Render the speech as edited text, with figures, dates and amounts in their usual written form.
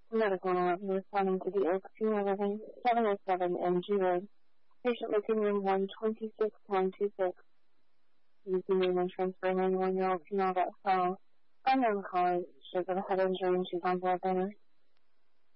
Medical alert responding to the Oak Funeral Living 707 MG Road. Patient located in 126.26. Using the insurance for 91-year-old female that fell. Unknown cause. Shows of a head injury and she's on blood thinner.